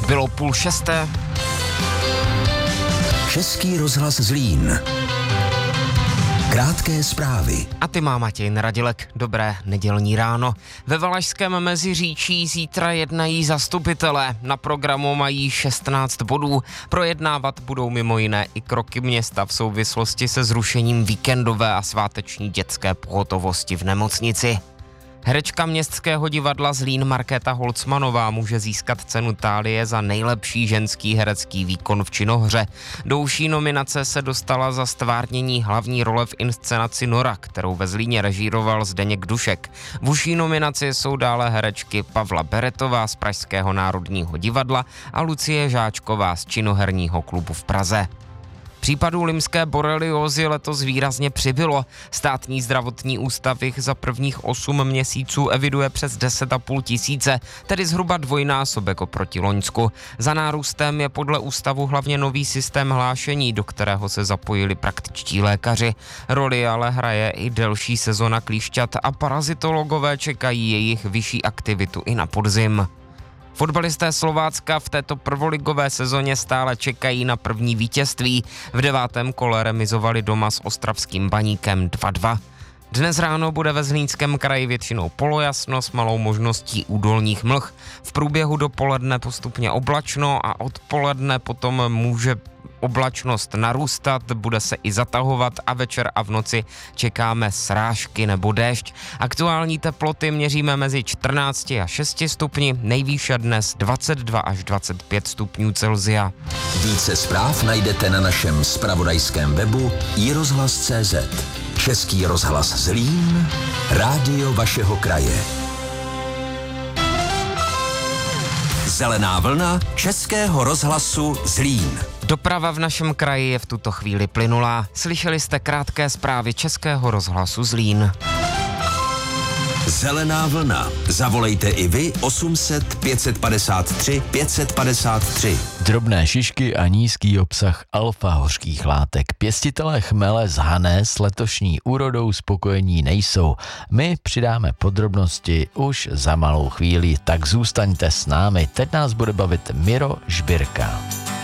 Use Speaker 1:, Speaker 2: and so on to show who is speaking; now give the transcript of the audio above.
Speaker 1: Bylo 5:30.
Speaker 2: Český rozhlas Zlín. Krátké zprávy.
Speaker 1: A ty má Matěj Radilek. Dobré nedělní ráno. Ve Valašském Meziříčí zítra jednají zastupitelé. Na programu mají 16 bodů. Projednávat budou mimo jiné i kroky města v souvislosti se zrušením víkendové a sváteční dětské pohotovosti v nemocnici. Herečka Městského divadla Zlín Markéta Holcmanová může získat cenu Thálie za nejlepší ženský herecký výkon v činohře. Do užší nominace se dostala za ztvárnění hlavní role v inscenaci Nora, kterou ve Zlíně režíroval Zdeněk Dušek. V užší nominaci jsou dále herečky Pavla Beretová z Pražského národního divadla a Lucie Žáčková z Činoherního klubu v Praze. Případů lymské boreliózy letos výrazně přibylo. Státní zdravotní ústav jich za prvních 8 měsíců eviduje přes 10,5 tisíce, tedy zhruba dvojnásobek oproti loňsku. Za nárůstem je podle ústavu hlavně nový systém hlášení, do kterého se zapojili praktičtí lékaři. Roli ale hraje i delší sezona klíšťat a parazitologové čekají jejich vyšší aktivitu i na podzim. Fotbalisté Slovácka v této prvoligové sezóně stále čekají na první vítězství. V 9. kole remizovali doma s ostravským Baníkem 2:2. Dnes ráno bude ve Zlínském kraji většinou polojasno s malou možností údolních mlh. V průběhu dopoledne postupně oblačno a odpoledne potom může oblačnost narůstat, bude se i zatahovat a večer a v noci čekáme srážky nebo déšť. Aktuální teploty měříme mezi 14 a 6 stupni, nejvýše dnes 22 až 25 stupňů Celsia.
Speaker 2: Více zpráv najdete na našem zpravodajském webu iRozhlas.cz. Český rozhlas Zlín, rádio vašeho kraje. Zelená vlna Českého rozhlasu Zlín.
Speaker 1: Doprava v našem kraji je v tuto chvíli plynulá. Slyšeli jste krátké zprávy Českého rozhlasu Zlín.
Speaker 2: Zelená vlna. Zavolejte i vy 800 553 553.
Speaker 3: Drobné šišky a nízký obsah alfa hořkých látek. Pěstitelé chmele z Hané s letošní úrodou spokojení nejsou. My přidáme podrobnosti už za malou chvíli, tak zůstaňte s námi. Teď nás bude bavit Miro Žbirka.